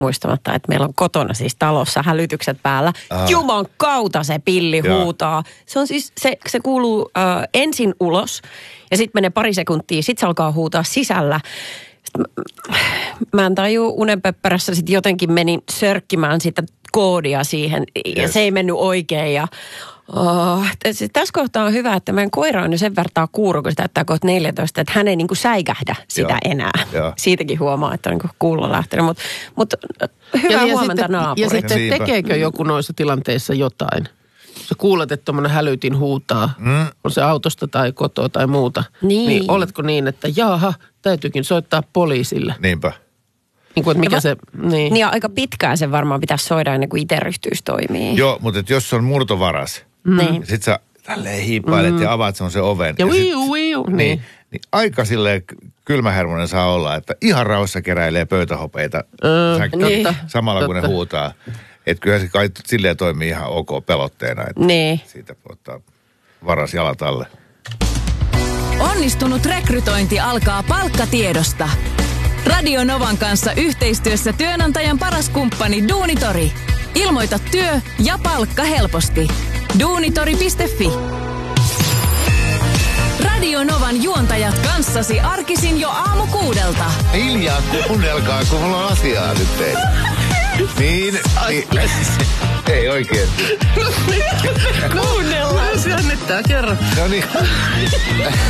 muistamatta, että meillä on kotona siis talossa hälytykset päällä. Juman kautta se pilli huutaa. Se on siis, se kuuluu ensin ulos ja sitten menee pari sekuntia, sitten se alkaa huutaa sisällä. Mä en tajua unenpöppärässä, sitten jotenkin menin sörkkimään sitä koodia siihen ja se ei mennyt oikein ja tässä kohtaa on hyvä, että meidän koira on jo sen vertaa kuuro, kun se täyttää kohta 14, että hän ei niinku säikähdä sitä enää. Siitäkin huomaa, että on niinku kuulo lähtenyt, mutta hyvää huomenta naapuri. Ja sitten tekeekö joku noissa tilanteissa jotain? Sä kuulet, että tuommoinen hälytin huutaa, on se autosta tai kotoa tai muuta. Niin oletko niin, että jaaha, täytyykin soittaa poliisille? Niinpä. Niin kuin, että mikä niin ja aika pitkään se varmaan pitäisi soida ennen kuin itse ryhtyisi toimimaan. Joo, mutta jos se on murtovaras, sit sä tälleen hiipailet ja avaat semmoisen oven. Ja niin aika silleen kylmähermonen saa olla, että ihan rauhassa keräilee pöytähopeita samalla kun ne huutaa. Että kyllähän se kai silleen toimii ihan ok pelotteena, että siitä ottaa varas jalat alle. Onnistunut rekrytointi alkaa palkkatiedosta. Radio Novan kanssa yhteistyössä työnantajan paras kumppani Duunitori. Ilmoita työ ja palkka helposti. Duunitori.fi. Radio Novan juontajat kanssasi arkisin jo aamu 6:00. Hiljaa kuunnelkaa, kun mulla on asiaa nyt teille. Niin. Ei oikein. Kuunnellaan. Se annettaa kerran. No niin.